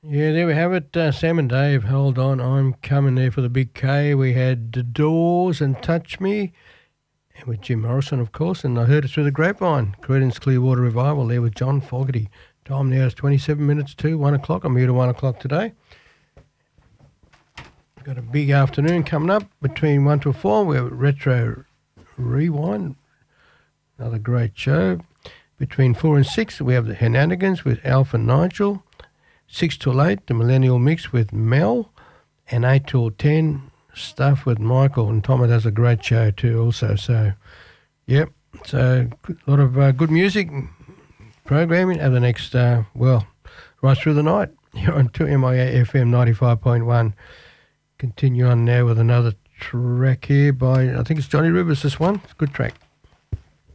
Yeah, there we have it. Sam and Dave, hold on. I'm coming there for the big K. We had The Doors and Touch Me, and with Jim Morrison, of course, and I heard it through the grapevine. Creedence Clearwater Revival there with John Fogerty. Time now is 27 minutes to 1 o'clock. I'm here to 1 o'clock today. Got a big afternoon coming up between 1 to 4. We have Retro Rewind, another great show. Between 4 and 6, we have the Henanigans with Alf and Nigel. 6 till 8, the Millennial Mix with Mel. And 8 till 10, Stuff with Michael. And Tom does a great show too also. So, yep. So, a lot of good music programming over the next, right through the night. Here on 2MIA FM 95.1. Continue on now with another track here by, I think it's Johnny Rivers, this one. It's a good track.